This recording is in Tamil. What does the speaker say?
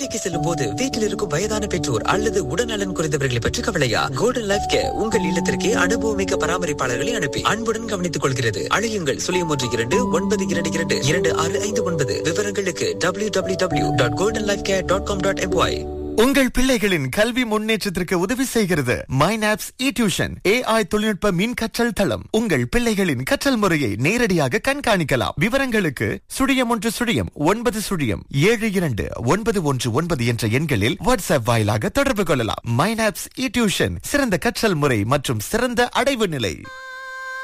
வேலைக்கு செல்லும் போது வீட்டில் இருக்கும் வயதான பெற்றோர் அல்லது உடல்நலன் குறைந்தவர்களை பற்றி கவலையா? கோல்டன் லைஃப் கேர் உங்கள் இல்லத்திற்கே அனுபவமிக்க பராமரிப்பாளர்களை அனுப்பி அன்புடன் கவனித்துக் கொள்கிறது. அழையுங்கள் 0129222659. விவரங்களுக்கு www.goldenlifecare.com.my. உங்கள் பிள்ளைகளின் கல்வி முன்னேற்றத்திற்கு உதவி செய்கிறது மைனாப்ஸ் இ-டியூஷன். AI தொழில்நுட்ப மின் கற்றல் தளம். உங்கள் பிள்ளைகளின் கற்றல் முறையை நேரடியாக கண்காணிக்கலாம். விவரங்களுக்கு 0109729119 என்ற எண்களில் வாட்ஸ்அப் வாயிலாக தொடர்பு கொள்ளலாம். மைனாப்ஸ் இ-டியூஷன், சிறந்த கற்றல் முறை மற்றும் சிறந்த அடைவு நிலை.